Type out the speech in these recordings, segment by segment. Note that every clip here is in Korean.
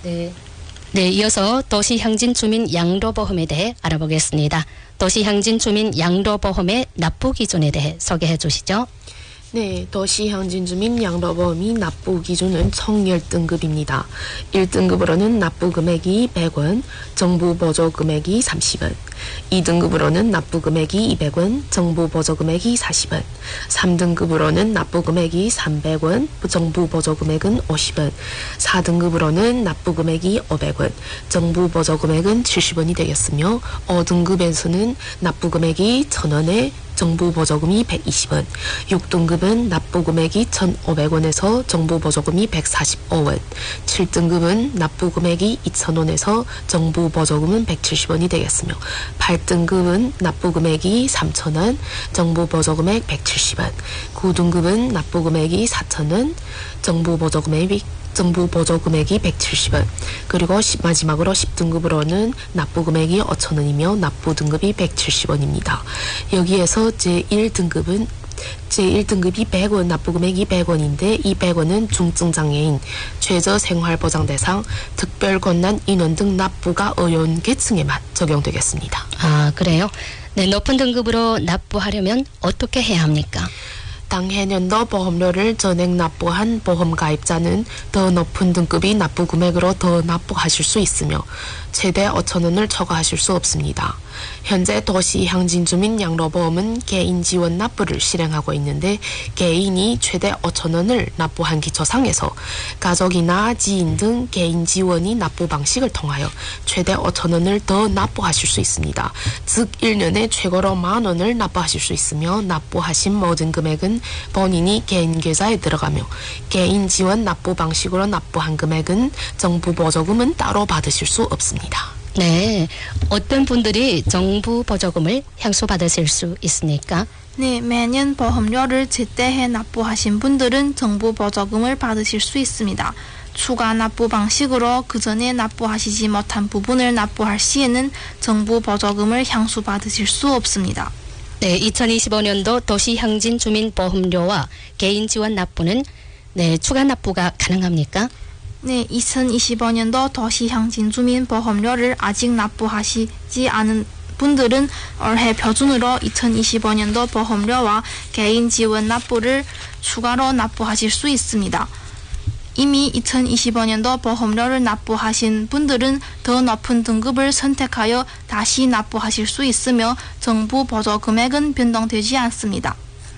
네. 네, 이어서 도시향진 주민 양도보험에 대해 알아보겠습니다. 도시향진 주민 양도보험의 납부 기준에 대해 소개해 주시죠. 네, 도시향진 주민 양도보험이 납부 기준은 총 10등급입니다. 1등급으로는 납부 금액이 100원, 정부 보조 금액이 30원. 2등급으로는 납부 금액이 200원, 정부 보조 금액이 40원. 3등급으로는 납부 금액이 300원, 정부 보조 금액은 50원. 4등급으로는 납부 금액이 500원, 정부 보조 금액은 70원이 되겠으며 5등급에서는 납부 금액이 1000원에 정부 보조금이 120원, 6등급은 납부 금액이 1,500원에서 정부 보조금이 145원, 7등급은 납부 금액이 2,000원에서 정부 보조금은 170원이 되겠으며 8등급은 납부 금액이 3,000원, 정부 보조금액 170원, 9등급은 납부 금액이 4,000원, 정부 보조금액이 170원, 그리고 마지막으로 10등급으로는 납부 금액이 5,000원이며 납부 등급이 170원입니다. 여기에서 제1등급이 100원, 납부 금액이 100원인데 이 100원은 중증장애인, 최저생활보장대상, 특별권난 인원 등 납부가 어려운 계층에만 적용되겠습니다. 아, 그래요? 네, 높은 등급으로 납부하려면 어떻게 해야 합니까? 당해년도 보험료를 전액 납부한 보험 가입자는 더 높은 등급의 납부 금액으로 더 납부하실 수 있으며 최대 5,000원을 초과하실 수 없습니다. 현재 도시향진주민 양도보험은 개인 지원 납부를 실행하고 있는데 개인이 최대 5,000원을 납부한 기초상에서 가족이나 지인 등 개인 지원이 납부 방식을 통하여 최대 5,000원을 더 납부하실 수 있습니다. 즉 1년에 최고로 10,000원을 납부하실 수 있으며 납부하신 모든 금액은 본인이 개인 계좌에 들어가며 개인 지원 납부 방식으로 납부한 금액은 정부 보조금은 따로 받으실 수 없습니다. 네, 어떤 분들이 정부 보조금을 향수받으실 수 있습니까? 네, 매년 보험료를 제때해 납부하신 분들은 정부 보조금을 받으실 수 있습니다. 추가 납부 방식으로 그전에 납부하시지 못한 부분을 납부할 시에는 정부 보조금을 향수받으실 수 없습니다. 네, 2025년도 도시향진 주민보험료와 개인 지원 납부는 추가 납부가 가능합니까? 네, 2025년도 도시향진 주민보험료를 아직 납부하시지 않은 분들은 올해 표준으로 2025년도 보험료와 개인 지원 납부를 추가로 납부하실 수 있습니다. 이미 2025년도 보험료를 납부하신 분들은 더 높은 등급을 선택하여 다시 납부하실 수 있으며 정부 보조 금액은 변동되지 않습니다.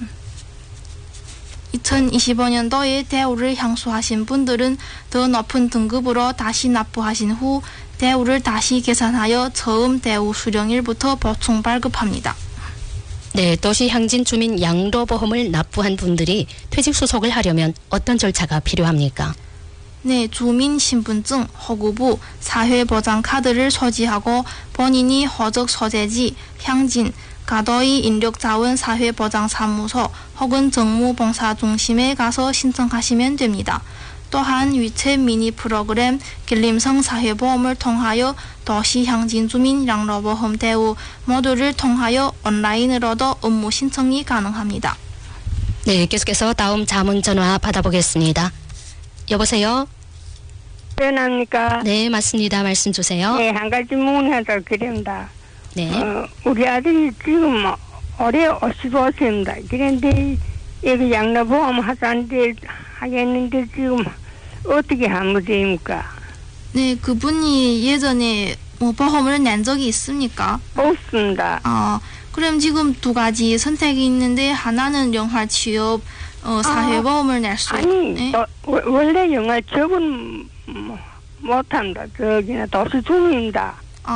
2025년도에 대우를 향수하신 분들은 더 높은 등급으로 다시 납부하신 후 대우를 다시 계산하여 처음 대우 수령일부터 보충 발급합니다. 네, 도시향진 주민 양도보험을 납부한 분들이 퇴직수속을 하려면 어떤 절차가 필요합니까? 네, 주민신분증, 허구부, 사회보장카드를 소지하고 본인이 호적 소재지, 향진, 가도의 인력자원 사회보장사무소 혹은 정무봉사중심에 가서 신청하시면 됩니다. 또한 위챗 미니 프로그램 길림성 사회보험을 통하여 도시향진주민 양도보험 대우 모두를 통하여 온라인으로도 업무 신청이 가능합니다. 네, 계속해서 다음 자문 전화 받아보겠습니다. 여보세요? 전화합니까? 네, 맞습니다. 말씀 주세요. 네, 한 가지 문의하다 그럽니다. 네. 우리 아들이 지금 올해 55세입니다. 그런데 여기 양도보험 하자는데 하겠는데 지금 어떻게 하면 됩니까? 네, 그분이 예전에 보험을 낸 적이 있습니까? 없습니다. 그럼 지금 두 가지 선택이 있는데 하나는 영화 취업 사회보험을 낼 수 아니, 원래 영화 취업은 못합니다. 저기는 도시주민입니다.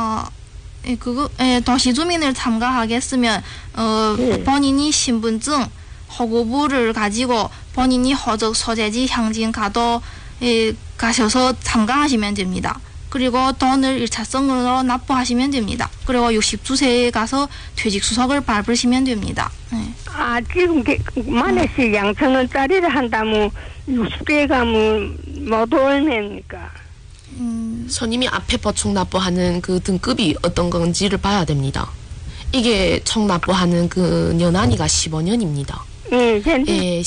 도시주민을 참가하겠으면 네. 본인이 신분증, 허구부를 가지고 본인이 호적 소재지 향진가도에 가셔서 참가하시면 됩니다. 그리고 돈을 1차성으로 납부하시면 됩니다. 그리고 62세에 가서 퇴직수속을 밟으시면 됩니다. 네. 지금 만약에 2,000원짜리를 한다면 60대 가면 모두 얼마입니까? 손님이 앞에 보충 납부하는 그 등급이 어떤 건지를 봐야 됩니다. 이게 총 납부하는 그 연한위가 15년입니다. 네,